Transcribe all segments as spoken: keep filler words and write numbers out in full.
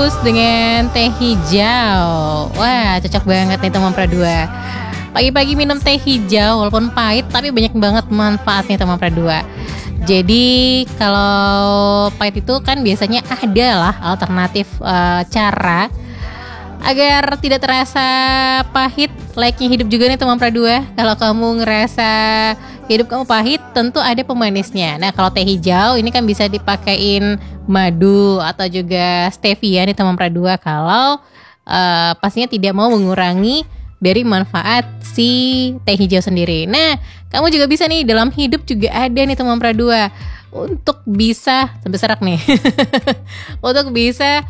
rebus dengan teh hijau. Wah, cocok banget nih teman Pradua. Pagi-pagi minum teh hijau walaupun pahit tapi banyak banget manfaatnya teman Pradua. Jadi kalau pahit itu kan biasanya ada lah alternatif uh, cara agar tidak terasa pahit, layaknya hidup juga nih teman Pradua. Kalau kamu ngerasa hidup kamu pahit, tentu ada pemanisnya. Nah kalau teh hijau ini kan bisa dipakein madu atau juga stevia nih teman Pradua. Kalau uh, pastinya tidak mau mengurangi dari manfaat si teh hijau sendiri. Nah, kamu juga bisa nih dalam hidup juga ada nih teman Pradua untuk bisa sampai serak nih. Untuk bisa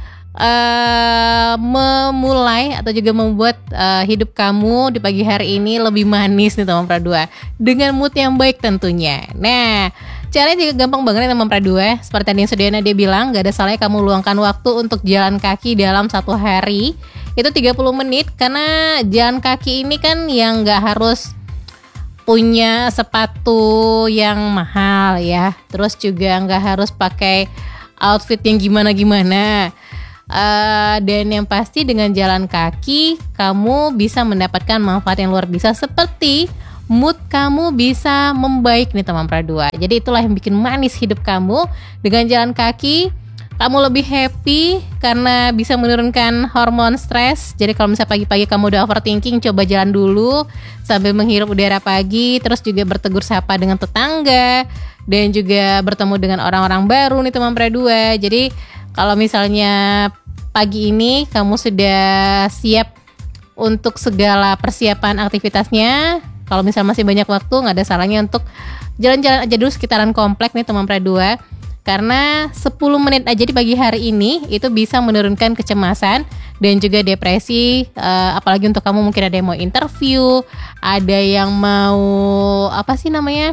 uh, memulai atau juga membuat uh, hidup kamu di pagi hari ini lebih manis nih teman Pradua dengan mood yang baik tentunya. Nah, caranya juga gampang banget nih teman Pradua. Seperti tadi yang sudah Nadia bilang, gak ada salahnya kamu luangkan waktu untuk jalan kaki dalam satu hari. Itu tiga puluh menit, karena jalan kaki ini kan yang gak harus punya sepatu yang mahal ya. Terus juga gak harus pakai outfit yang gimana-gimana. Uh, dan yang pasti dengan jalan kaki kamu bisa mendapatkan manfaat yang luar biasa, seperti mood kamu bisa membaik nih teman Pradua. Jadi itulah yang bikin manis hidup kamu. Dengan jalan kaki kamu lebih happy karena bisa menurunkan hormon stres. Jadi kalau misalnya pagi-pagi kamu udah overthinking, coba jalan dulu sambil menghirup udara pagi. Terus juga bertegur sapa dengan tetangga dan juga bertemu dengan orang-orang baru nih teman Pradua. Jadi kalau misalnya pagi ini kamu sudah siap untuk segala persiapan aktivitasnya, kalau misalnya masih banyak waktu, gak ada salahnya untuk jalan-jalan aja dulu sekitaran komplek nih teman Pradua. Karena sepuluh menit aja di pagi hari ini itu bisa menurunkan kecemasan dan juga depresi. uh, Apalagi untuk kamu mungkin ada yang mau interview, ada yang mau apa sih namanya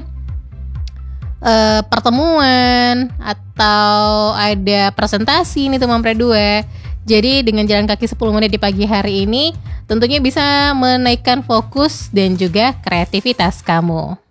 uh, pertemuan, atau ada presentasi nih teman Pradua. Jadi dengan jalan kaki sepuluh menit di pagi hari ini tentunya bisa menaikkan fokus dan juga kreativitas kamu.